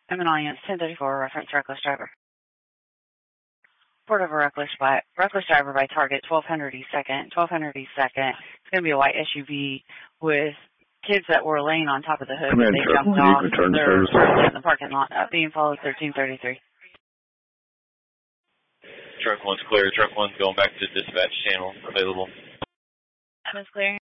I'm an audience 1034, reference reckless driver. Report of a reckless driver by target 1200 East 2nd. 1200 East 2nd. It's going to be a white SUV with kids that were laying on top of the hood. They jumped off. They're currently in the parking lot, being followed 1333. Truck 1's clear. Truck 1's going back to dispatch channel available. That is clear.